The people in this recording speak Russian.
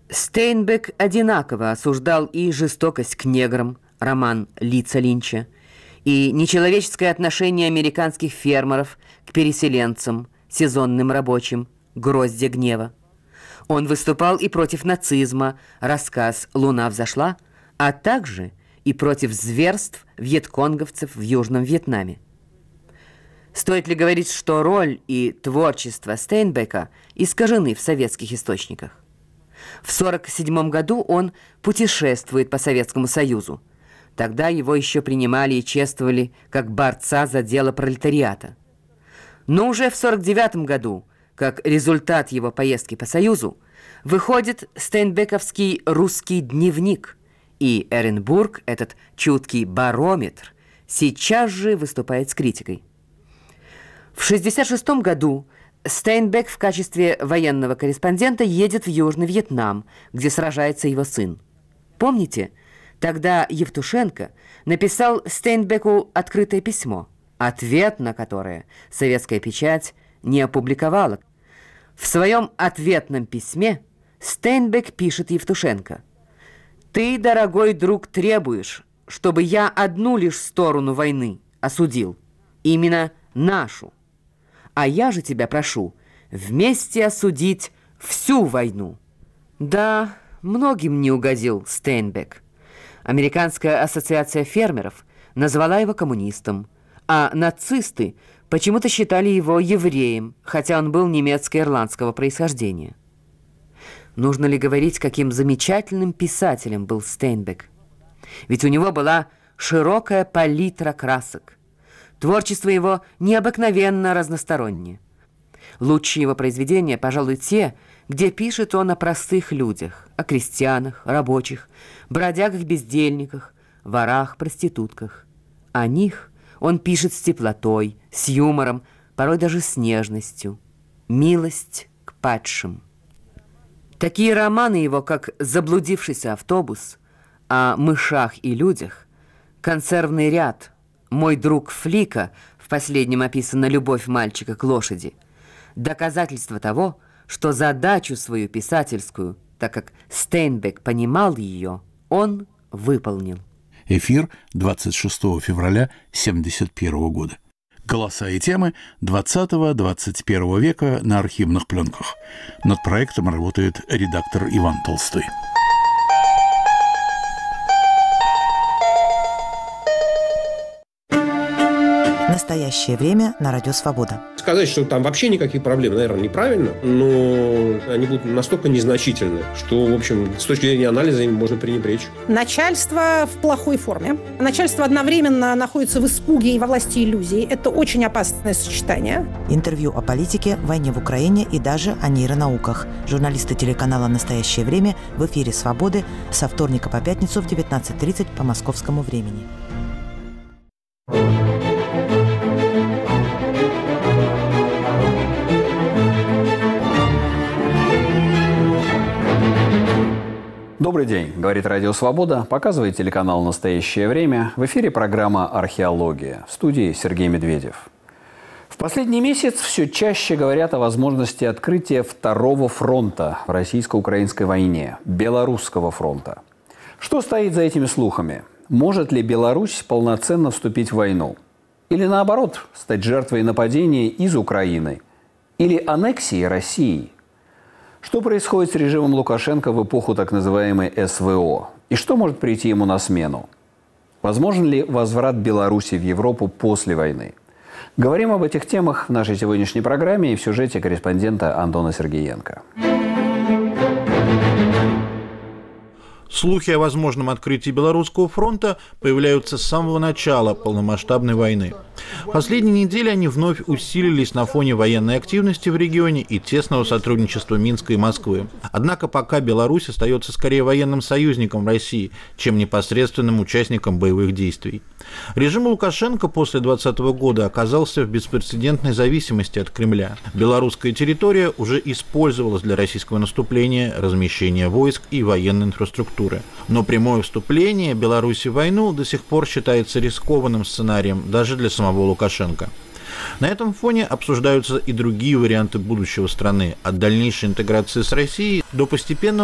Стейнбек одинаково осуждал и жестокость к неграм, роман Лица Линча, и нечеловеческое отношение американских фермеров к переселенцам, сезонным рабочим, «Гроздья гнева». Он выступал и против нацизма, рассказ «Луна взошла», а также и против зверств вьетконговцев в Южном Вьетнаме. Стоит ли говорить, что роль и творчество Стейнбека искажены в советских источниках? В 1947 году он путешествует по Советскому Союзу. Тогда его еще принимали и чествовали как борца за дело пролетариата. Но уже в 1949 году, как результат его поездки по Союзу, выходит стейнбековский «Русский дневник», и Эренбург, этот чуткий барометр, сейчас же выступает с критикой. В 1966 году Стейнбек в качестве военного корреспондента едет в Южный Вьетнам, где сражается его сын. Помните, тогда Евтушенко написал Стейнбеку открытое письмо, ответ на которое советская печать не опубликовала. В своем ответном письме Стейнбек пишет Евтушенко: «Ты, дорогой друг, требуешь, чтобы я одну лишь сторону войны осудил, именно нашу. А я же тебя прошу вместе осудить всю войну». Да, многим не угодил Стейнбек. Американская ассоциация фермеров назвала его коммунистом, а нацисты почему-то считали его евреем, хотя он был немецко-ирландского происхождения. Нужно ли говорить, каким замечательным писателем был Стейнбек? Ведь у него была широкая палитра красок. Творчество его необыкновенно разностороннее. Лучшие его произведения, пожалуй, те, где пишет он о простых людях, о крестьянах, рабочих, бродягах-бездельниках, ворах, проститутках. О них он пишет с теплотой, с юмором, порой даже с нежностью. Милость к падшим. Такие романы его, как «Заблудившийся автобус», о мышах и людях, «Консервный ряд», «Мой друг Флика», в последнем описана любовь мальчика к лошади, доказательство того, что задачу свою писательскую, так как Стейнбек понимал ее, он выполнил. Эфир 26 февраля 1971 года. Голоса и темы 20-21 века на архивных пленках. Над проектом работает редактор Иван Толстой. Настоящее время на Радио Свобода. Сказать, что там вообще никаких проблем, наверное, неправильно, но они будут настолько незначительны, что, в общем, с точки зрения анализа им можно пренебречь. Начальство в плохой форме. Начальство одновременно находится в испуге и во власти иллюзий. Это очень опасное сочетание. Интервью о политике, войне в Украине и даже о нейронауках. Журналисты телеканала «Настоящее время» в эфире «Свободы» со вторника по пятницу в 19:30 по московскому времени. Добрый день, говорит Радио Свобода, показывает телеканал «Настоящее время». В эфире программа «Археология». В студии Сергей Медведев. В последний месяц все чаще говорят о возможности открытия второго фронта в российско-украинской войне – Белорусского фронта. Что стоит за этими слухами? Может ли Беларусь полноценно вступить в войну? Или наоборот, стать жертвой нападения из Украины? Или аннексии России? Что происходит с режимом Лукашенко в эпоху так называемой СВО? И что может прийти ему на смену? Возможен ли возврат Беларуси в Европу после войны? Говорим об этих темах в нашей сегодняшней программе и в сюжете корреспондента Антона Сергеенко. Слухи о возможном открытии Белорусского фронта появляются с самого начала полномасштабной войны. В последние недели они вновь усилились на фоне военной активности в регионе и тесного сотрудничества Минска и Москвы. Однако пока Беларусь остается скорее военным союзником России, чем непосредственным участником боевых действий. Режим Лукашенко после 2020 года оказался в беспрецедентной зависимости от Кремля. Белорусская территория уже использовалась для российского наступления, размещения войск и военной инфраструктуры. Но прямое вступление Беларуси в войну до сих пор считается рискованным сценарием даже для самого Лукашенко. На этом фоне обсуждаются и другие варианты будущего страны, от дальнейшей интеграции с Россией до постепенного